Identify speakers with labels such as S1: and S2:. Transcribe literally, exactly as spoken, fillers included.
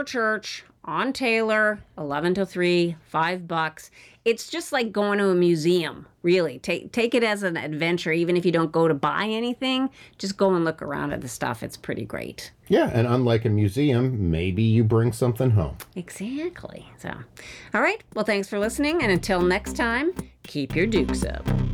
S1: Church on Taylor, eleven to three, five bucks. It's just like going to a museum, really. Take take it as an adventure, even if you don't go to buy anything. Just go and look around at the stuff. It's pretty great.
S2: Yeah, and unlike a museum, maybe you bring something home.
S1: Exactly. So, all right. Well, thanks for listening, and until next time, keep your dukes up.